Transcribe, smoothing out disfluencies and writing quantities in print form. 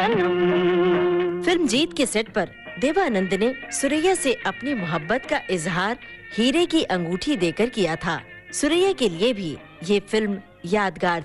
Film जीत के set पर देवानंद ने सुरैया से अपनी मोहब्बत का इजहार हीरे की अंगूठी देकर किया था। सुरैया के लिए भी ये फिल्म यादगार